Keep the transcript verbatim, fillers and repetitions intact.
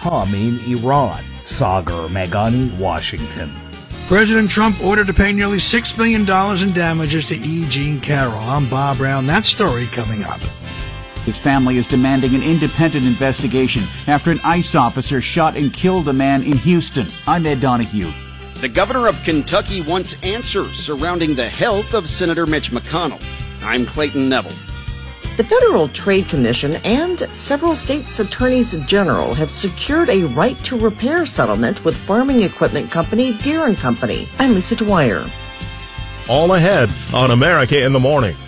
come in Iran. Sagar Meghani, Washington. President Trump ordered to pay nearly six million dollars in damages to E. Jean Carroll. I'm Bob Brown. That story coming up. His family is demanding an independent investigation after an ICE officer shot and killed a man in Houston. I'm Ed Donahue. The governor of Kentucky wants answers surrounding the health of Senator Mitch McConnell. I'm Clayton Neville. The Federal Trade Commission and several states' attorneys general have secured a right to repair settlement with farming equipment company Deere and Company. I'm Lisa Dwyer. All ahead on America in the Morning.